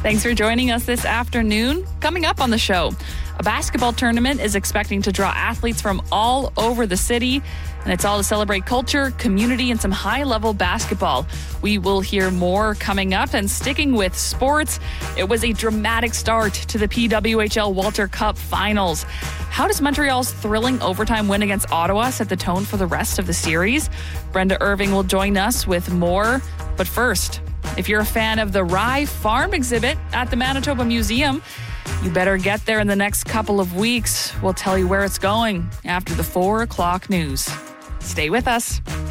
Thanks for joining us this afternoon. Coming up on the show, a basketball tournament is expecting to draw athletes from all over the city, and it's all to celebrate culture, community, and some high-level basketball. We will hear more coming up, and sticking with sports, it was a dramatic start to the PWHL Walter Cup Finals. How does Montreal's thrilling overtime win against Ottawa set the tone for the rest of the series? Brenda Irving will join us with more, but first, if you're a fan of the Rye Farm exhibit at the Manitoba Museum, you better get there in the next couple of weeks. We'll tell you where it's going after the 4 o'clock news. Stay with us.